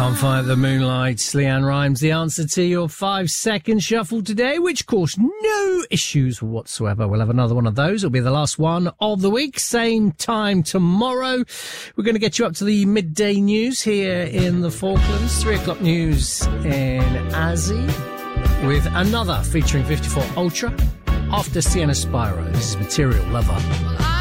Fire the Moonlight, Leanne Rhymes, the answer to your 5-second shuffle today, which caused no issues whatsoever. We'll have another one of those. It'll be the last one of the week. Same time tomorrow. We're going to get you up to the midday news here in the Falklands. 3 o'clock news in Aussie with another featuring 54 Ultra after Sienna Spyro. This is Material Lover.